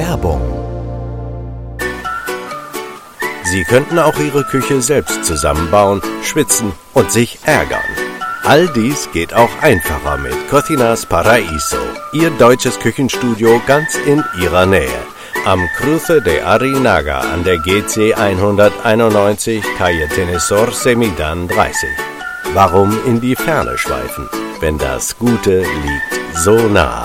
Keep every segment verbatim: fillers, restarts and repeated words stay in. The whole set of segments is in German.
Werbung. Sie könnten auch Ihre Küche selbst zusammenbauen, schwitzen und sich ärgern. All dies geht auch einfacher mit Cocinas Paraíso, Ihr deutsches Küchenstudio ganz in Ihrer Nähe. Am Cruce de Arinaga an der G C hunderteinundneunzig, Calle Tenesor Semidan dreißig. Warum in die Ferne schweifen, wenn das Gute liegt so nah?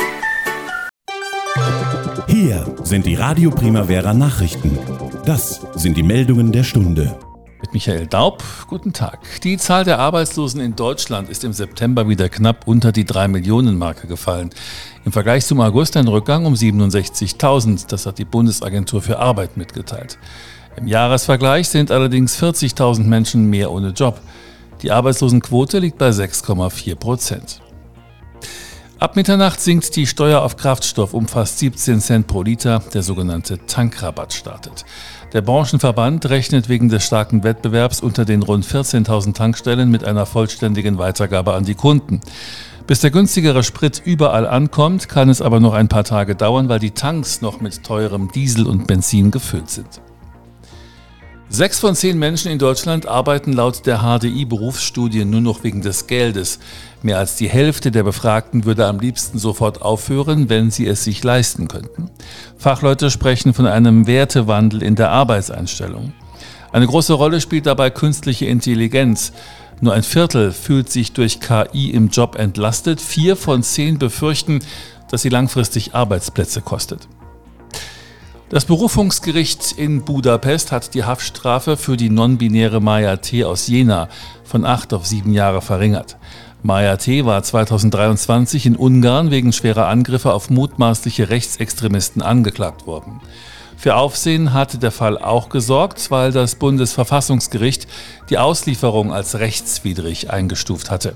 Hier sind die Radio Primavera Nachrichten. Das sind die Meldungen der Stunde. Mit Michael Daub, guten Tag. Die Zahl der Arbeitslosen in Deutschland ist im September wieder knapp unter die drei Millionen Marke gefallen. Im Vergleich zum August ein Rückgang um siebenundsechzigtausend, das hat die Bundesagentur für Arbeit mitgeteilt. Im Jahresvergleich sind allerdings vierzigtausend Menschen mehr ohne Job. Die Arbeitslosenquote liegt bei sechs Komma vier Prozent. Ab Mitternacht sinkt die Steuer auf Kraftstoff um fast siebzehn Cent pro Liter. Der sogenannte Tankrabatt startet. Der Branchenverband rechnet wegen des starken Wettbewerbs unter den rund vierzehntausend Tankstellen mit einer vollständigen Weitergabe an die Kunden. Bis der günstigere Sprit überall ankommt, kann es aber noch ein paar Tage dauern, weil die Tanks noch mit teurem Diesel und Benzin gefüllt sind. Sechs von zehn Menschen in Deutschland arbeiten laut der H D I-Berufsstudie nur noch wegen des Geldes. Mehr als die Hälfte der Befragten würde am liebsten sofort aufhören, wenn sie es sich leisten könnten. Fachleute sprechen von einem Wertewandel in der Arbeitseinstellung. Eine große Rolle spielt dabei künstliche Intelligenz. Nur ein Viertel fühlt sich durch K I im Job entlastet. Vier von zehn befürchten, dass sie langfristig Arbeitsplätze kostet. Das Berufungsgericht in Budapest hat die Haftstrafe für die non-binäre Maya T. aus Jena von acht auf sieben Jahre verringert. Maya T. war zweitausenddreiundzwanzig in Ungarn wegen schwerer Angriffe auf mutmaßliche Rechtsextremisten angeklagt worden. Für Aufsehen hatte der Fall auch gesorgt, weil das Bundesverfassungsgericht die Auslieferung als rechtswidrig eingestuft hatte.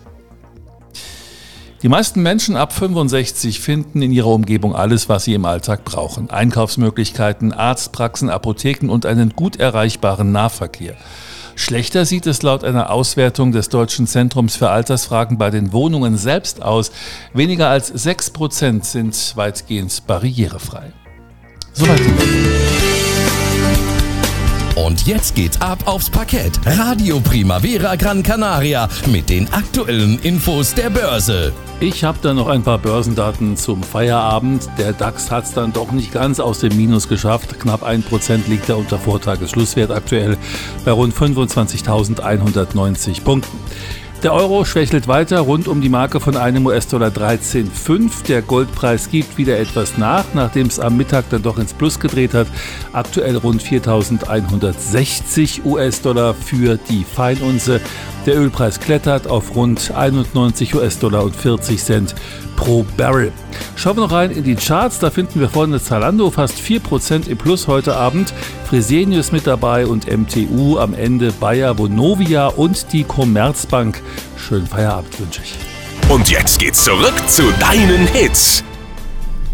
Die meisten Menschen ab fünfundsechzig finden in ihrer Umgebung alles, was sie im Alltag brauchen. Einkaufsmöglichkeiten, Arztpraxen, Apotheken und einen gut erreichbaren Nahverkehr. Schlechter sieht es laut einer Auswertung des Deutschen Zentrums für Altersfragen bei den Wohnungen selbst aus. Weniger als sechs Prozent sind weitgehend barrierefrei. Soweit die Meldung. Und jetzt geht's ab aufs Parkett. Radio Primavera Gran Canaria mit den aktuellen Infos der Börse. Ich habe da noch ein paar Börsendaten zum Feierabend. Der DAX hat es dann doch nicht ganz aus dem Minus geschafft. Knapp ein Prozent liegt er unter Vortagesschlusswert aktuell bei rund fünfundzwanzigtausendeinhundertneunzig Punkten. Der Euro schwächelt weiter rund um die Marke von einem U S-Dollar dreizehn Komma fünf. Der Goldpreis gibt wieder etwas nach, nachdem es am Mittag dann doch ins Plus gedreht hat. Aktuell rund viertausendeinhundertsechzig U S-Dollar für die Feinunze. Der Ölpreis klettert auf rund einundneunzig U S-Dollar und vierzig Cent pro Barrel. Schauen wir noch rein in die Charts, da finden wir vorne Zalando fast vier Prozent im Plus heute Abend, Fresenius mit dabei und M T U, am Ende Bayer, Vonovia und die Commerzbank. Schönen Feierabend wünsche ich. Und jetzt geht's zurück zu deinen Hits.